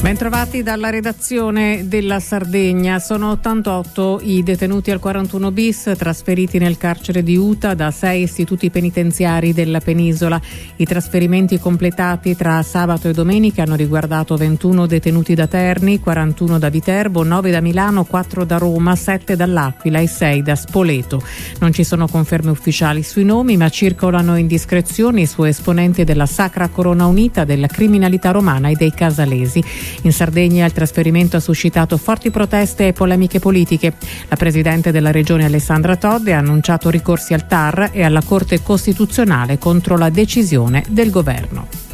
Bentrovati dalla redazione della Sardegna. Sono 88 i detenuti al 41 bis trasferiti nel carcere di Uta da 6 istituti penitenziari della penisola. I trasferimenti completati tra sabato e domenica hanno riguardato 21 detenuti da Terni, 41 da Viterbo, 9 da Milano, 4 da Roma, 7 dall'Aquila e 6 da Spoleto. Non ci sono conferme ufficiali sui nomi, ma circolano indiscrezioni su esponenti della Sacra Corona Unita, della criminalità romana e dei casalesi. In Sardegna il trasferimento ha suscitato forti proteste e polemiche politiche. La presidente della regione Alessandra Todde ha annunciato ricorsi al TAR e alla Corte Costituzionale contro la decisione del governo.